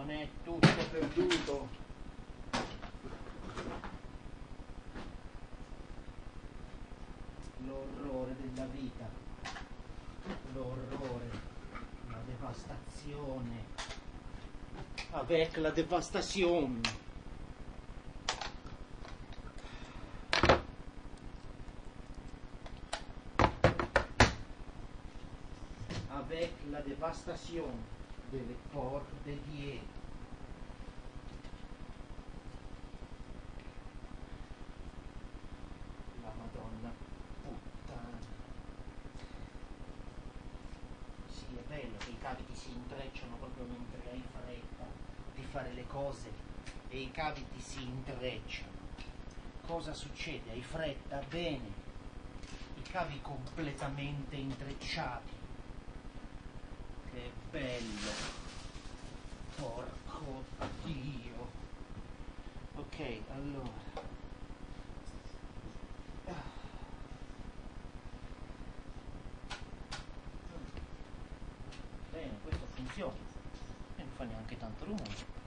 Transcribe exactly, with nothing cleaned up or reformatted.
non è tutto perduto. L'orrore della vita, l'orrore, la devastazione, avec la devastation. Avec la devastation delle porte die. La Madonna puttana. Sì, è bello che i cavi ti si intrecciano proprio mentre hai fretta di fare le cose e i cavi ti si intrecciano. Cosa succede? Hai fretta? Bene. I cavi completamente intrecciati. Che bello. Porco Dio. Ok, allora. Bene, questo funziona e non fa neanche tanto rumore.